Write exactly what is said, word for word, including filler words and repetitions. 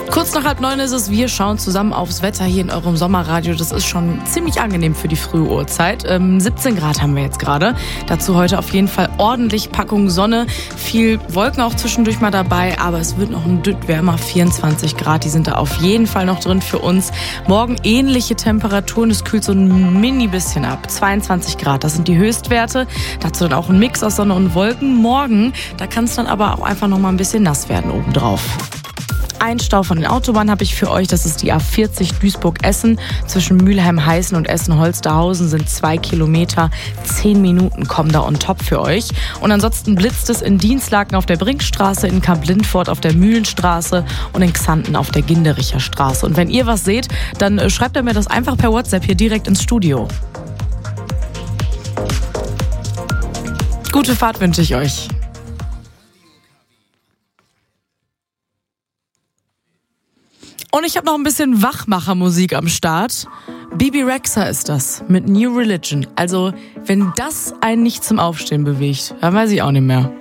Kurz nach halb neun ist es, wir schauen zusammen aufs Wetter hier in eurem Sommerradio. Das ist schon ziemlich angenehm für die frühe Uhrzeit. Ähm, siebzehn Grad haben wir jetzt gerade. Dazu heute auf jeden Fall ordentlich Packung Sonne. Viel Wolken auch zwischendurch mal dabei, aber es wird noch ein Dütt wärmer. vierundzwanzig Grad, die sind da auf jeden Fall noch drin für uns. Morgen ähnliche Temperaturen, es kühlt so ein mini bisschen ab. zweiundzwanzig Grad, das sind die Höchstwerte. Dazu dann auch ein Mix aus Sonne und Wolken. Morgen, da kann es dann aber auch einfach noch mal ein bisschen nass werden obendrauf. Ein Stau von den Autobahnen habe ich für euch, das ist die A vierzig Duisburg-Essen. Zwischen Mülheim-Heißen und Essen-Holsterhausen sind zwei Kilometer, zehn Minuten kommen da on top für euch. Und ansonsten blitzt es in Dienstlaken auf der Brinkstraße, in Kamp-Lindfort auf der Mühlenstraße und in Xanten auf der Gindericher Straße. Und wenn ihr was seht, dann schreibt ihr mir das einfach per WhatsApp hier direkt ins Studio. Gute Fahrt wünsche ich euch. Und ich habe noch ein bisschen Wachmachermusik am Start. Bebe Rexha ist das mit New Religion. Also, wenn das einen nicht zum Aufstehen bewegt, dann weiß ich auch nicht mehr.